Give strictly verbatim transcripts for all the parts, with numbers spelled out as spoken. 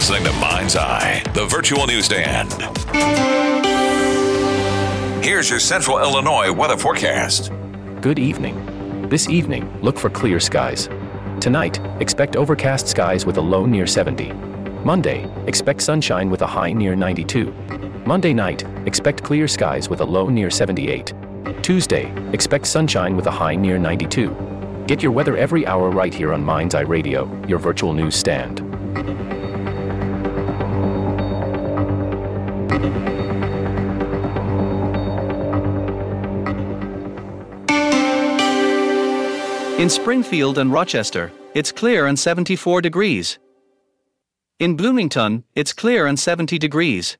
Listening to Mind's Eye, the virtual newsstand. Here's your Central Illinois weather forecast. Good evening. This evening, look for clear skies. Tonight, expect overcast skies with a low near seventy. Monday, expect sunshine with a high near ninety-two. Monday night, expect clear skies with a low near seventy-eight. Tuesday, expect sunshine with a high near ninety-two. Get your weather every hour right here on Mind's Eye Radio, your virtual news stand. In Springfield and Rochester, it's clear and seventy-four degrees. In Bloomington, it's clear and seventy degrees.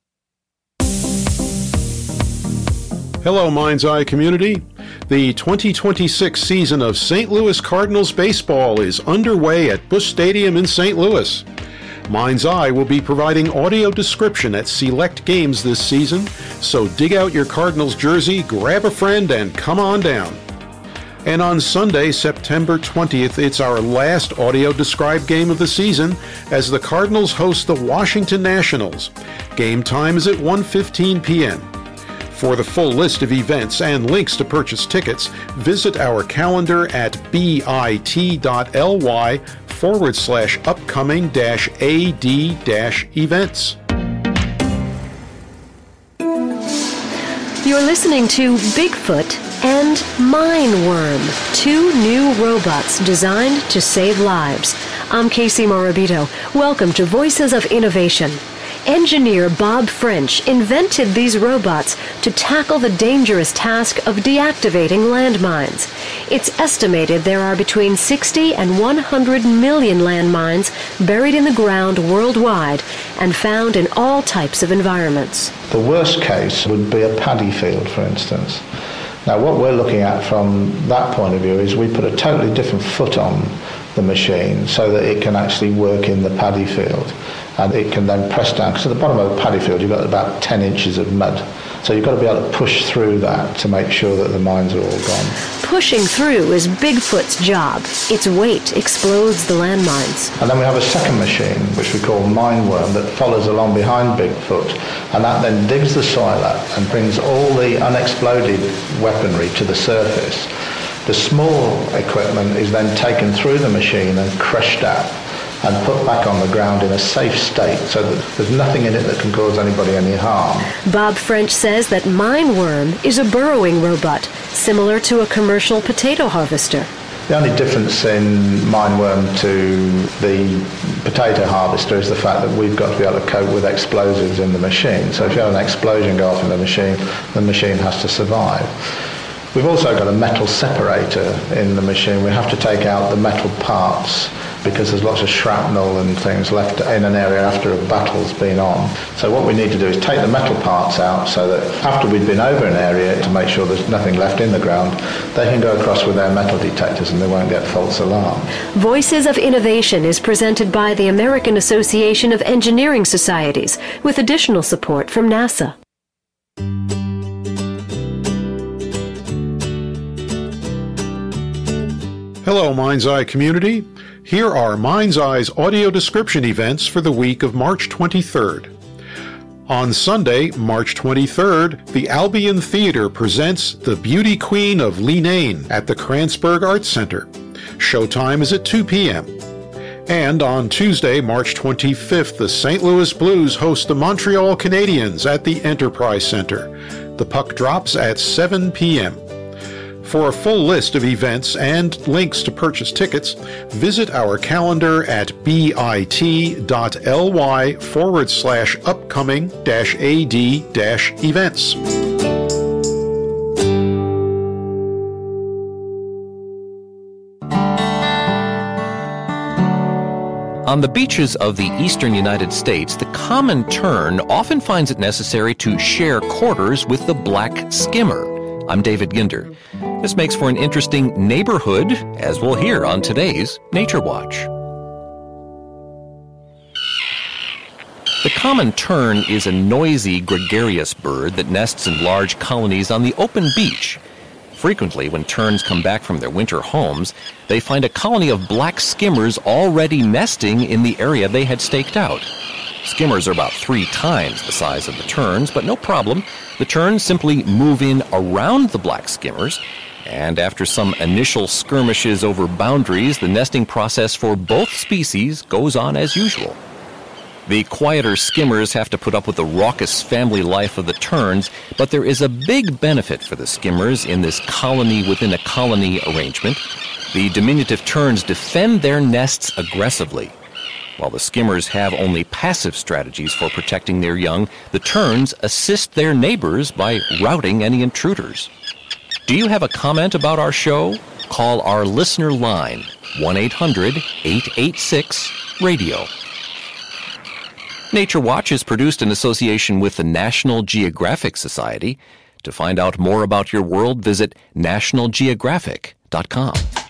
Hello, Mind's Eye community. The twenty twenty-six season of Saint Louis Cardinals baseball is underway at Busch Stadium in Saint Louis. Mind's Eye will be providing audio description at select games this season, so dig out your Cardinals jersey, grab a friend, and come on down. And on Sunday, September twentieth, it's our last audio-described game of the season as the Cardinals host the Washington Nationals. Game time is at one fifteen p.m. For the full list of events and links to purchase tickets, visit our calendar at bit.ly forward slash upcoming dash ad dash events. You're listening to Bigfoot and Mindworm, two new robots designed to save lives. I'm Casey Morabito. Welcome to Voices of Innovation. Engineer Bob French invented these robots to tackle the dangerous task of deactivating landmines. It's estimated there are between sixty and one hundred million landmines buried in the ground worldwide and found in all types of environments. The worst case would be a paddy field, for instance. Now, what we're looking at from that point of view is we put a totally different foot on the machine so that it can actually work in the paddy field. And it can then press down, because at the bottom of a paddy field you've got about ten inches of mud. So you've got to be able to push through that to make sure that the mines are all gone. Pushing through is Bigfoot's job. Its weight explodes the landmines. And then we have a second machine, which we call Mindworm, that follows along behind Bigfoot, and that then digs the soil up and brings all the unexploded weaponry to the surface. The small equipment is then taken through the machine and crushed up and put back on the ground in a safe state so that there's nothing in it that can cause anybody any harm. Bob French says that Mindworm is a burrowing robot, similar to a commercial potato harvester. The only difference in Mindworm to the potato harvester is the fact that we've got to be able to cope with explosives in the machine. So if you have an explosion go off in the machine, the machine has to survive. We've also got a metal separator in the machine. We have to take out the metal parts because there's lots of shrapnel and things left in an area after a battle's been on. So what we need to do is take the metal parts out so that after we've been over an area to make sure there's nothing left in the ground, they can go across with their metal detectors and they won't get false alarm. Voices of Innovation is presented by the American Association of Engineering Societies with additional support from NASA. Hello, Mind's Eye community. Here are Mind's Eye's audio description events for the week of March twenty-third. On Sunday, March twenty-third, the Albion Theater presents The Beauty Queen of Leenane at the Kranzberg Arts Center. Showtime is at two p.m. And on Tuesday, March twenty-fifth, the Saint Louis Blues host the Montreal Canadiens at the Enterprise Center. The puck drops at seven p.m. For a full list of events and links to purchase tickets, visit our calendar at bit.ly forward slash upcoming dash ad dash events. On the beaches of the eastern United States, the common tern often finds it necessary to share quarters with the black skimmer. I'm David Ginder. This makes for an interesting neighborhood, as we'll hear on today's Nature Watch. The common tern is a noisy, gregarious bird that nests in large colonies on the open beach. Frequently, when terns come back from their winter homes, they find a colony of black skimmers already nesting in the area they had staked out. Skimmers are about three times the size of the terns, but no problem. The terns simply move in around the black skimmers, and after some initial skirmishes over boundaries, the nesting process for both species goes on as usual. The quieter skimmers have to put up with the raucous family life of the terns, but there is a big benefit for the skimmers in this colony within a colony arrangement. The diminutive terns defend their nests aggressively. While the skimmers have only passive strategies for protecting their young, the terns assist their neighbors by routing any intruders. Do you have a comment about our show? Call our listener line, one eight hundred eight eight six radio. Nature Watch is produced in association with the National Geographic Society. To find out more about your world, visit national geographic dot com.